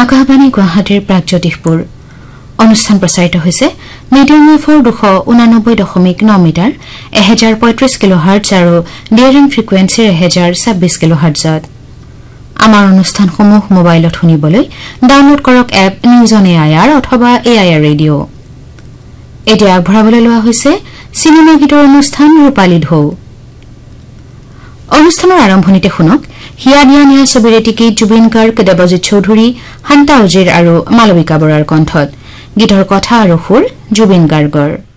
আকাশবাণী গুৱাহাটীৰ প্ৰাগজ্যোতিষপুৰ অনুষ্ঠান প্ৰচাৰিত হৈছে মিডিয়াম ৱেভৰ 289.9 মিটাৰ 1035 কিলোহাৰ্টজ আৰু ডিআৰএম ফ্ৰিকুৱেন্সিৰ 1026 কিলোহাৰ্টজত আমাৰ অনুষ্ঠানসমূহ মোবাইলত শুনিবলৈ ডাউনলোড কৰক এপ নিউজ অন এআইআৰ অথবা এআইআৰ ৰেডিঅ এতিয়া আগবঢ়াবলৈ লোৱা হৈছে চিনেমা গীতৰ অনুষ্ঠান ৰূপালী ঢৌ অনুষ্ঠানৰ আৰম্ভণিতে শুনক হিয়া দিয়া নিয়া ছবিৰে টিকিট জুবিন গাৰ্গ দেৱজিৎ চৌধুৰী শান্তা উজিৰ আৰু মালবিকা বৰাৰ কণ্ঠত গীতৰ কথা আৰু সুৰ জুবিন গাৰ্গৰ